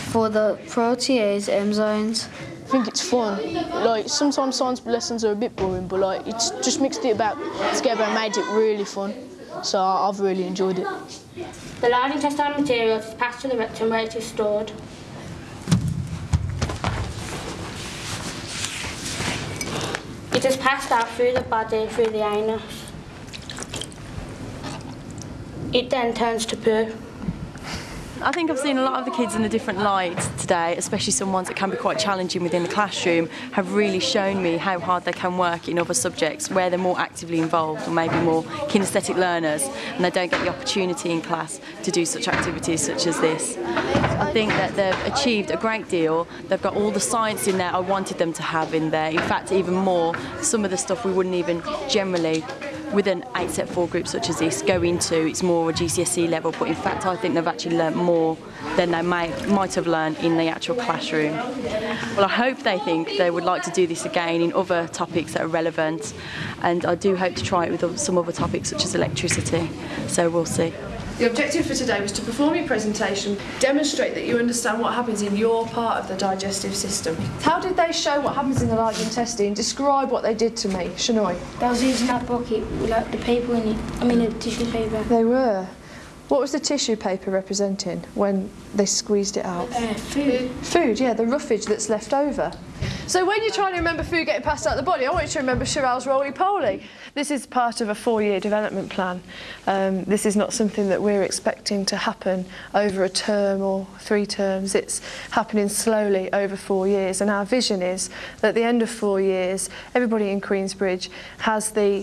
For OTAs, M zones. I think it's fun. Like, sometimes science lessons are a bit boring, but like, it's just mixed it about together and made it really fun. So I've really enjoyed it. The large intestinal materials is passed to the rectum where it is stored. It is passed out through the body, through the anus. It then turns to poo. I think I've seen a lot of the kids in the different lights today, especially some ones that can be quite challenging within the classroom, have really shown me how hard they can work in other subjects where they're more actively involved or maybe more kinesthetic learners and they don't get the opportunity in class to do such activities such as this. I think that they've achieved a great deal. They've got all the science in there I wanted them to have in there. In fact, even more, some of the stuff we wouldn't even generally with an 8 Set 4 group such as this go into. It's more a GCSE level, but in fact I think they've actually learnt more than they might have learned in the actual classroom. Well, I hope they think they would like to do this again in other topics that are relevant, and I do hope to try it with some other topics such as electricity, so we'll see. The objective for today was to perform your presentation, demonstrate that you understand what happens in your part of the digestive system. How did they show what happens in the large intestine? Describe what they did to me, Shanoy. They was using that bucket with like the paper in it, the tissue paper. They were. What was the tissue paper representing when they squeezed it out? Food. Food, yeah, the roughage that's left over. So when you're trying to remember food getting passed out the body, I want you to remember Shirel's roly-poly. This is part of a 4-year development plan. This is not something that we're expecting to happen over a term or 3 terms. It's happening slowly over 4 years, and our vision is that at the end of 4 years, everybody in Queensbridge has the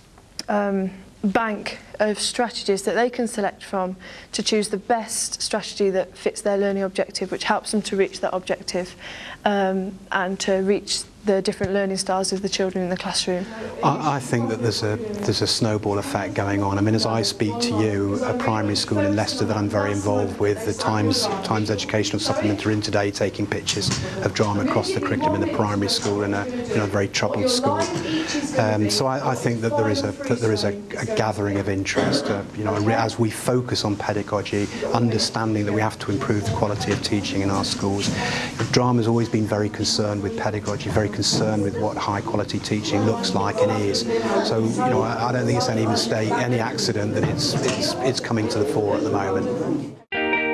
bank of strategies that they can select from to choose the best strategy that fits their learning objective, which helps them to reach that objective and to reach the different learning styles of the children in the classroom. I think that there's a snowball effect going on. I mean, as I speak to you, a primary school in Leicester that I'm very involved with, the Times Educational Supplement are in today taking pictures of drama across the curriculum in the primary school in a very troubled school. So I think that there is a gathering of interest. As we focus on pedagogy, understanding that we have to improve the quality of teaching in our schools. Drama's always been very concerned with pedagogy, very concerned with what high quality teaching looks like and is. So I don't think it's any mistake, any accident that it's coming to the fore at the moment.